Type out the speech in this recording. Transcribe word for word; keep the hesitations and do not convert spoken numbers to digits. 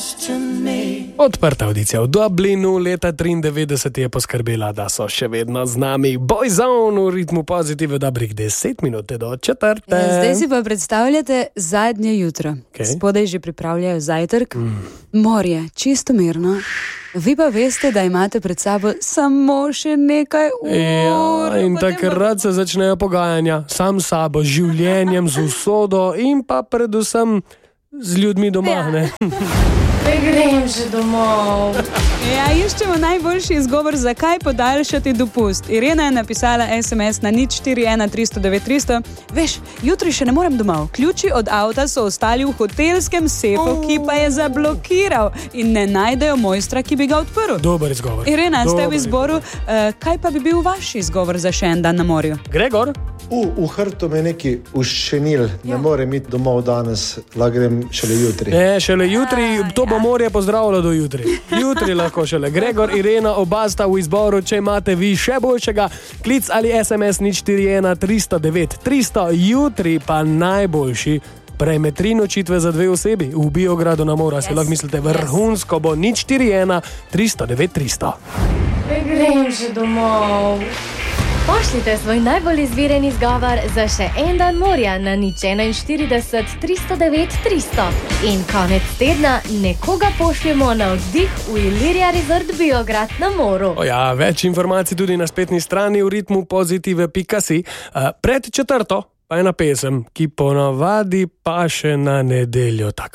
Odprta audicija v Dublinu leta triindevetdeset je poskrbela, da so še vedno z nami Boyzone v ritmu pozitive dobrih deset minut do četrte. Ja, zdaj si pa predstavljate zadnje jutro. Okay. Spodaj že pripravljajo zajtrk. Mm. Morje, čisto mirno. Vi pa veste, da imate pred sabo samo še nekaj ur. Ja, in takrat se začnejo pogajanja. Sam s sabo, z življenjem, z usodo in pa predvsem z ljudmi doma. Ja. Ne? Grem že domov. Ja, iščemo najboljši izgovor, zakaj podaljšati dopust. Irena je napisala es em es na nič štiri ena tristo devet tristo. Veš, jutri še ne morem domov. Ključi od avta so ostali v hotelskem sefu, ki pa je zablokiral in ne najdejo mojstra, ki bi ga odprl. Dober izgovor. Irena, ste v izboru. Uh, kaj pa bi bil vaš izgovor za še en dan na morju? Gregor? U, v hrtu me neki uščenil, ne ja. Morem iti domov danes, la grem šele jutri. Ne, šele jutri, to bo morje pozdravilo do jutri. Jutri lahko šele. Gregor, Irena, oba sta v izboru, če imate vi še boljšega, klic ali es em es nič štiri ena tristo devet tristo, jutri pa najboljši. Prejme tri nočitve za dve osebi v Biogradu na Mora, yes. Si lahko mislite, vrhunsko bo nič štiri ena tristo devet tristo. Grem že domov. Pošljite svoj najbolj izviren izgovor za še en dan morja na nič enainštirideset tristo devet tristo. In konec tedna nekoga pošljemo na oddih v Illyria Resort Biograd na Moru. O ja, več informacij tudi na spletni strani v ritmu pozitive pika si. Uh, pred četrto pa ena pesem, ki ponavadi paše na nedeljo tako.